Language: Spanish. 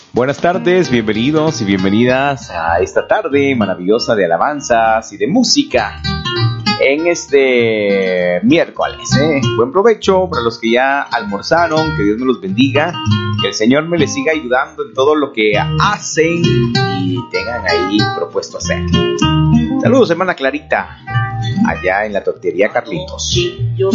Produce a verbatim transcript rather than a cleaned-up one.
Buenas tardes, bienvenidos y bienvenidas a esta tarde maravillosa de alabanzas y de música en este miércoles. ¿eh? Buen provecho para los que ya almorzaron, que Dios me los bendiga, que el Señor me les siga ayudando en todo lo que hacen y tengan ahí propuesto hacer. Saludos, hermana Clarita, allá en la tortillería Carlitos. Yo